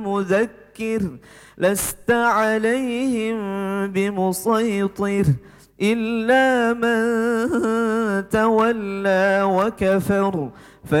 مذكر لست عليهم بمسيطر إلا من تولى وكفر